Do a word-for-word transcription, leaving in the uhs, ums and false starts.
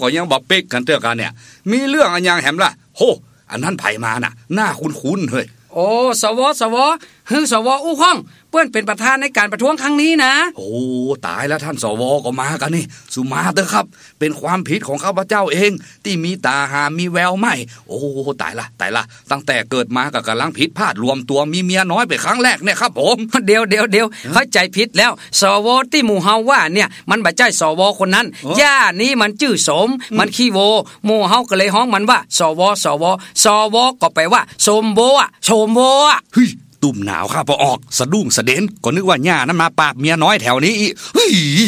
ยังบ่เป๊กกันเตื้อกันเนี่ยมีเรื่องอันยังแหมล่ะโหอันนั้นไผมาน่ะหน้าคุ้นๆเฮ้ยโอ้สวสวฮือสวอู้ข้องเปิ้นเป็นประธานในการประท้วงครั้งนี้นะโอ้ตายแล้วท่านสวก็มากันนี่สุมาเถอะครับเป็นความผิดของข้าพเจ้าเองที่มีตาหามีแววไม่โอ้ตายละตายละตั้งแต่เกิดมาก็กำลังผิดพลาดรวมตัวมีเมียน้อยไปครั้งแรกเนี่ยครับผมเดี๋ยวเดี๋ยวเดี๋ยวเข้าใจผิดแล้วสวที่หมู่เฮาว่าเนี่ยมันบ่ใช่สวคนนั้นย่านี้มันชื่อสมมันขี้โวหมู่เฮาก็เลยฮ้องมันว่าสวสวสวก็แปลว่าสมโวอ่ะชมโวอ่ะเฮ้ยตุ่มหนาวข้าพอออกสะดุ้งสะเด็นก็นึกว่าหญ้านั้นมาปราบเมียน้อยแถวนี้อีเฮ้ย